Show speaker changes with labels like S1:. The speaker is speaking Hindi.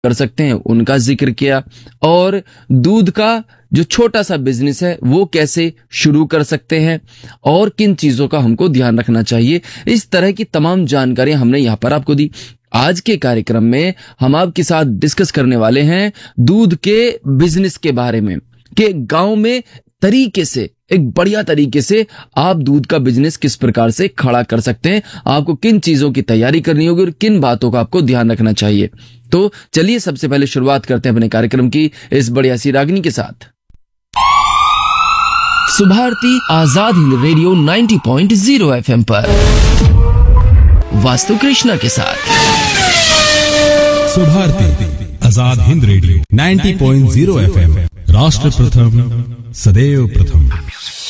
S1: कर सकते हैं उनका जिक्र किया, और दूध का जो छोटा सा बिजनेस है वो कैसे शुरू कर सकते हैं और किन चीजों का हमको ध्यान रखना चाहिए। इस तरह की तमाम जानकारियां हमने यहाँ पर आपको दी। आज के कार्यक्रम में हम आपके साथ डिस्कस करने वाले हैं दूध के बिजनेस के बारे में, कि गांव में तरीके से, एक बढ़िया तरीके से आप दूध का बिजनेस किस प्रकार से खड़ा कर सकते हैं, आपको किन चीजों की तैयारी करनी होगी और किन बातों का आपको ध्यान रखना चाहिए। तो चलिए सबसे पहले शुरुआत करते हैं अपने कार्यक्रम की इस बढ़िया सी रागनी के साथ। सुभारती आजाद हिंद रेडियो 90.0 FM पर वास्तु कृष्णा के साथ।
S2: सुभारती आजाद हिंद रेडियो 90.0 FM, राष्ट्र प्रथम सदैव प्रथम।